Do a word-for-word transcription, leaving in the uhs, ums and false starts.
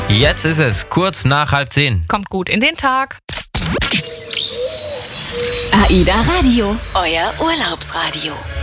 Jetzt ist es kurz nach halb zehn. Kommt gut in den Tag. AIDA Radio, euer Urlaubsradio.